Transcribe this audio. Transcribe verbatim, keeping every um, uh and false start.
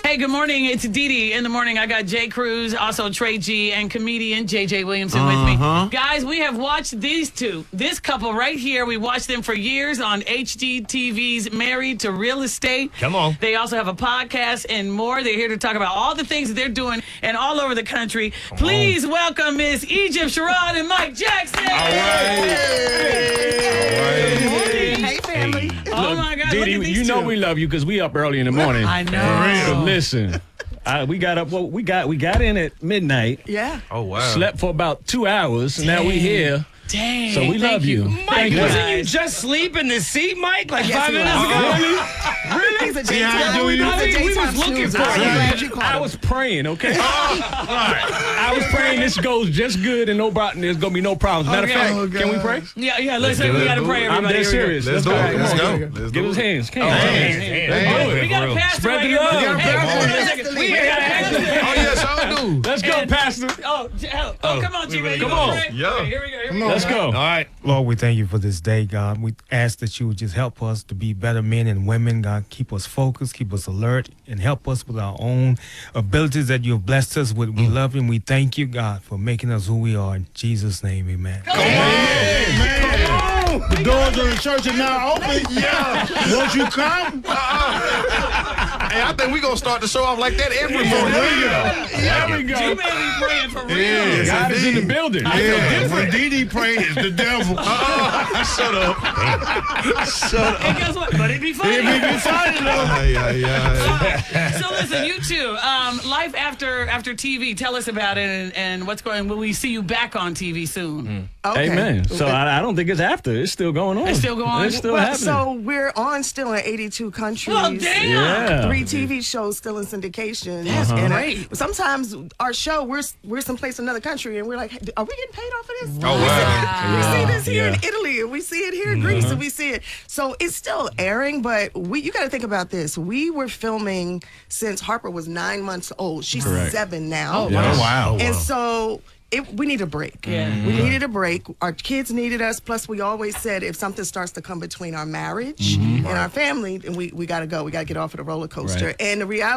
Hey, good morning. It's Dee Dee in the morning. I got Jay Cruz, also Trey G, and comedian J J Williamson uh-huh. with me. Guys, we have watched these two, this couple right here. We watched them for years on H G T V's Married to Real Estate. Come on. They also have a podcast and more. They're here to talk about all the things that they're doing and all over the country. Come Please on. welcome Miss Egypt Sharon and Mike Jackson. All right. Hey. All right. Hey, family. Hey. Oh, my God. Didi, look at these you know two. we love you because we up early in the morning. I know. So listen, I, we got up. Well, we got we got in at midnight. Yeah. Oh, wow. Slept for about two hours. Dang. Now we here. Dang. So we Thank love you. you. Thank you. Wasn't you just sleep in the seat, Mike, like Yes, five he minutes was. ago? Really? He's a See how daytime- you do you? he's a I mean, we daytime was looking snoozer. for I'm glad you it. called I him. was praying, okay? I was praying this goes just good and no problem. There's gonna be no problems. Matter of Okay. fact, Oh, can we God. pray? Yeah, yeah, listen, do we it. got to Do pray, it. everybody. I'm dead Here we go. serious. Let's go. do it. Come Let's on. go. Give Let's Give do us it. hands. Come Oh, on. hands, Hands. hands. Let's Hands. do it. We got a Bro. pastor Spread right the here. love. Hey, We got a hold on a pastor. second. We We got a got a pastor. Oh, yes, I do. Let's go, And- Pastor. Oh, j- oh, oh, come on, G-Man. Come on. Yeah. Okay, here we go. Here we go. Let's go. All right. Lord, we thank you for this day, God. We ask that you would just help us to be better men and women, God. Keep us focused, keep us alert, and help us with our own abilities that you have blessed us with. We love you and we thank you, God, for making us who we are. In Jesus' name, amen. Come on. The doors of the church are now open. Yeah. Won't you come? Hey, I think we're going to start the show off like that every morning. There we go. G-Man be praying for real. Yeah. God is in the building. Yeah. When Dee Dee prays, it's the devil. Shut up. Shut And up. guess what? But it'd be funny. It be excited though. Ay, ay, ay. So listen, you two, um, life after after T V. Tell us about it and, and what's going. Will we see you back on T V soon? Okay. Amen. So I, I don't think it's after. It's still going on. It's still going on? It's still Well, happening. so we're on still in eighty-two countries. Well, damn. yeah. Three T V shows still in syndication. That's and uh, great. sometimes our show, we're we're someplace in another country, and we're like, hey, are we getting paid off of this? Oh, wow. We see this here Yeah. in Italy, and we see it here in Greece, and we see it. So it's still airing, but we you got to think about this. We were filming since Harper was nine months old. She's Correct. seven now. Oh, Yes. wow. And so it, we need a break. Yeah. We needed a break. Our kids needed us. Plus, we always said if something starts to come between our marriage and our family, then we, we got to go. We got to get off of the roller coaster. Right. And the reality